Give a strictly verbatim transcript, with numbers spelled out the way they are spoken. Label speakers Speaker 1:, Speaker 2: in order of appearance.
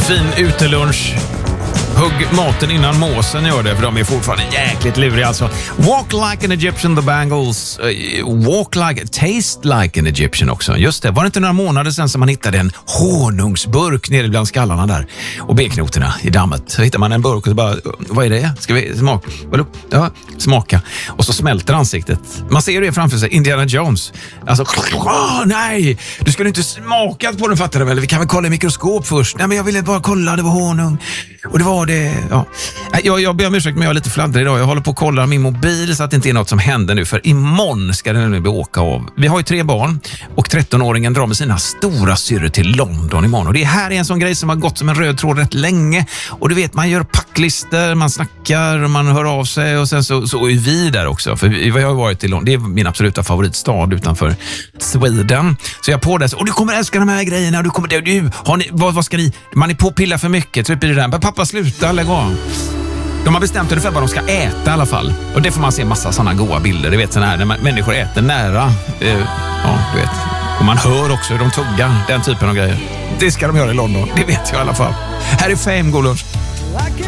Speaker 1: fin utelunch. Hugg maten innan måsen gör det, för de är fortfarande jäkligt luriga alltså. Walk like an Egyptian, the Bangles. Uh, walk like, taste like an Egyptian också. Just det, var det inte några månader sedan som man hittade en honungsburk nere bland skallarna där och beknoterna i dammet. Så hittar man en burk och så bara, vad är det? Ska vi smaka? Ja, smaka. Och så smälter ansiktet. Man ser det framför sig, Indiana Jones. Alltså, åh, nej! Du skulle inte smaka på den, fattar du väl? Vi kan väl kolla i mikroskop först. Nej, men jag ville bara kolla, det var honung. Och det var det, ja. Jag, jag ber om ursäkt, men jag är lite fladdrig idag. Jag håller på att kolla min mobil så att det inte är något som händer nu. För imorgon ska den nu bli åka av. Vi har ju tre barn och trettonåringen drar med sina stora syrror till London imorgon. Och det här är en sån grej som har gått som en röd tråd rätt länge. Och du vet, man gör packlister, man snackar, man hör av sig och sen så, så är vi där också. För vi, vi har varit i London, det är min absoluta favoritstad utanför Sweden. Så jag på det, och du kommer älska de här grejerna. Du kommer, du, har ni, vad, vad ska ni, man är på pilla för mycket, typ i det där. Pappa, sluta, lägg av. De har bestämt ungefär vad de ska äta i alla fall. Och det får man se en massa sådana goda bilder. Du vet, sådana här när man, människor äter nära. Eh, ja, du vet. Och man hör också hur de tuggar, den typen av grejer. Det ska de göra i London, det vet jag i alla fall. Här är Fame, god lunch.